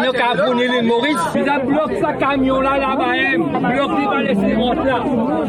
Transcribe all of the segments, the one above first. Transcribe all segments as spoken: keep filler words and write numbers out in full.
au Cameroun et les Maurice, ils ont bloqué ce camion-là, là-bas, bloqué par les cimentes là.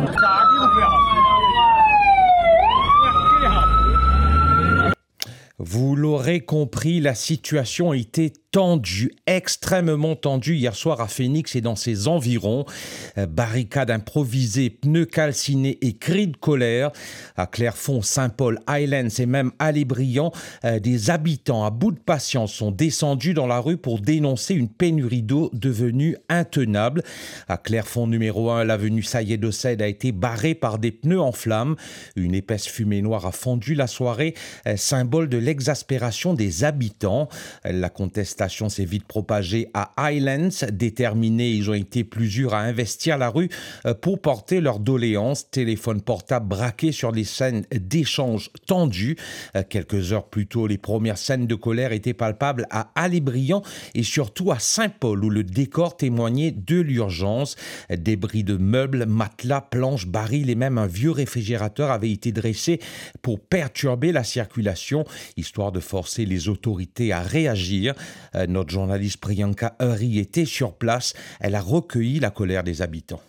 Vous l'aurez compris, la situation a été tendue, extrêmement tendue hier soir à Phoenix et dans ses environs. Barricades improvisées, pneus calcinés et cris de colère. À Clairefonds, Saint-Paul, Highlands et même Allé-Briand, des habitants à bout de patience sont descendus dans la rue pour dénoncer une pénurie d'eau devenue intenable. À Clairefonds numéro un, l'avenue Saïed-Oced a été barrée par des pneus en flammes. Une épaisse fumée noire a fondu la soirée, symbole de l'exaspération des habitants. La contestation s'est vite propagée à Highlands. Déterminés, ils ont été plusieurs à investir la rue pour porter leurs doléances. Téléphone portable braqué sur les scènes d'échanges tendus. Quelques heures plus tôt, les premières scènes de colère étaient palpables à Allé-Briand et surtout à Saint-Paul, où le décor témoignait de l'urgence. Débris de meubles, matelas, planches, barils et même un vieux réfrigérateur avaient été dressés pour perturber la circulation, histoire de forcer les autorités à réagir. Euh, notre journaliste Priyanka Hurry était sur place. Elle a recueilli la colère des habitants.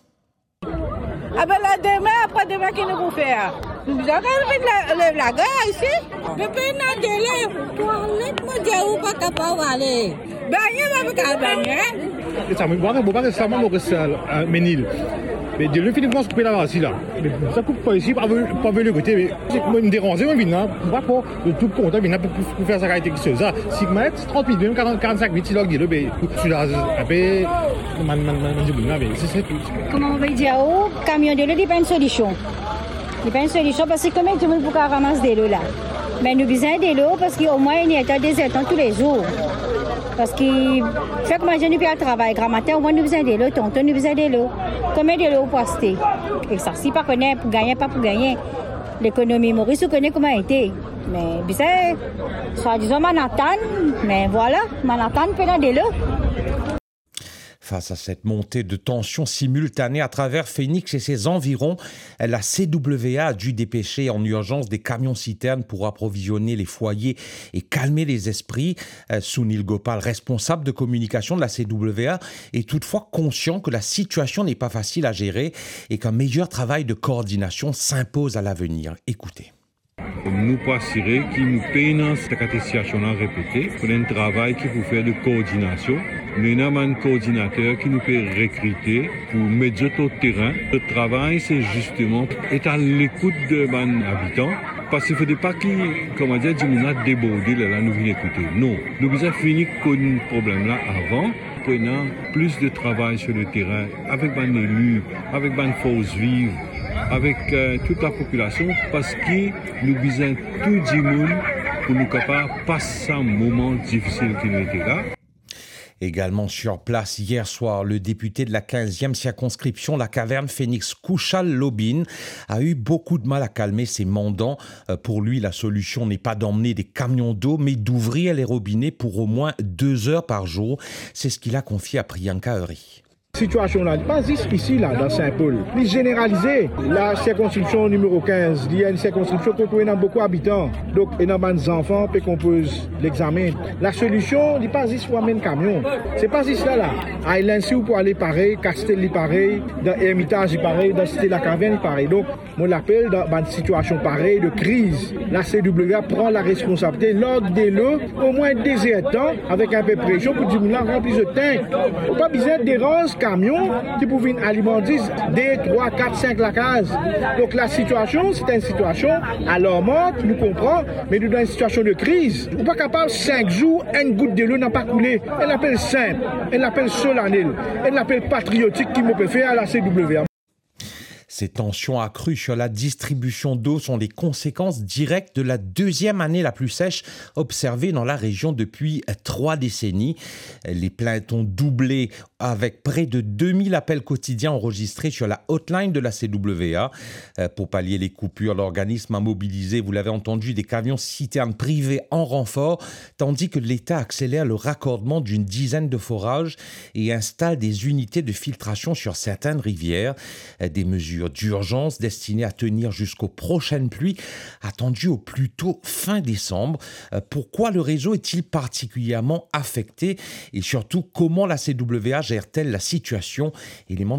Ah ben là, demain, après-demain, qu'est-ce qu'on va faire? Nous avons la, la, la guerre ici. Le pays n'a délai. Toilette, moi, j'ai où pas capable d'aller. Ben, il y a pas capable d'aller. Ça me voit, bon, pas récemment, mon récel, à Ménil. Mais de le film, je coupe là-bas, ici, là. Mais ça coupe pas ici, pas venir le côté. Mais c'est comme me déranger, moi, vient, pas pour de tout compte, vient pour faire sa qualité qui se ça. six mètres, trente minutes, même quarante-cinq minutes, il a dit, mais je suis là, un peu, man, man, man, man, c'est ça tout. Comment on va dire, oh, camion de l'eau, il n'y a pas une solution. Il n'y a pas une solution parce que comment tout le monde peut ramasser de l'eau là? Mais nous besoin de l'eau parce qu'au moins, il y a des étangs tous les jours. Parce que chaque matin, nous faisons un travail. Grand matin, au moins, nous besoin de l'eau. Tonton, nous besoin de l'eau. Combien de l'eau pour acheter? Et ça, si pas connaît pour gagner, pas pour gagner. L'économie Maurice, vous connaissez comment elle était. Mais, bizarre, soit disons Manhattan, mais voilà, Manhattan peut de l'eau. Face à cette montée de tensions simultanées à travers Phoenix et ses environs, la C W A a dû dépêcher en urgence des camions-citernes pour approvisionner les foyers et calmer les esprits. Sunil Gopal, responsable de communication de la C W A, est toutefois conscient que la situation n'est pas facile à gérer et qu'un meilleur travail de coordination s'impose à l'avenir. Écoutez. Nous pas assurer qui nous paye dans cette situation répétée pour un travail qui peut faire de coordination. Nous avons un coordinateur qui nous peut recruter pour mettre au terrain. Le travail, c'est justement être à l'écoute de nos habitants. Parce qu'il ne faudrait pas qu'ils, comment dire, nous débordé là, nous venons écouter. Non, nous avons fini avec ce problème-là avant. Prenant plus de travail sur le terrain avec les élus, avec les forces vives, avec euh, toute la population, parce que nous visons tout le monde pour nous capables de passer un moment difficile qui nous était là. Également sur place hier soir, le député de la quinzième circonscription, la caverne Phoenix, Kushal Lobin, a eu beaucoup de mal à calmer ses mandants. Pour lui, la solution n'est pas d'emmener des camions d'eau, mais d'ouvrir les robinets pour au moins deux heures par jour. C'est ce qu'il a confié à Priyanka Hurry. Situation là, pas juste ici là, dans Saint-Paul. Mais généralisé, la circonscription numéro quinze, il y a une circonscription qui a beaucoup d'habitants. Donc, il y a des enfants qui composent l'examen. La solution, n'est pas juste pour amener un camion. C'est pas juste là là. Highlands, si vous pouvez aller pareil, Castel pareil, dans Hermitage pareil, dans Cité la Caverne pareil. Donc, on l'appelle dans une situation pareille de crise. La C W A prend la responsabilité lors de l'eau, au moins deux heures de temps, avec un peu de pression pour dire là, remplir ce tank. Il ne faut pas besoin de déranger camions qui peuvent alimenter deux, trois, quatre, cinq la case. Donc la situation, c'est une situation alarmante, nous comprenons, mais nous dans une situation de crise. On n'est pas capable, cinq jours, une goutte de l'eau n'a pas coulé. Elle l'appelle simple, elle l'appelle solennelle, elle l'appelle patriotique qui me peut faire à la C W A. Ces tensions accrues sur la distribution d'eau sont les conséquences directes de la deuxième année la plus sèche observée dans la région depuis trois décennies. Les plaintes ont doublé avec près de deux mille appels quotidiens enregistrés sur la hotline de la C W A. Pour pallier les coupures, l'organisme a mobilisé, vous l'avez entendu, des camions citernes privés en renfort, tandis que l'État accélère le raccordement d'une dizaine de forages et installe des unités de filtration sur certaines rivières. Des mesures d'urgence destinées à tenir jusqu'aux prochaines pluies, attendues au plus tôt fin décembre. Pourquoi le réseau est-il particulièrement affecté et surtout comment la C W A gère-t-elle la situation? Élément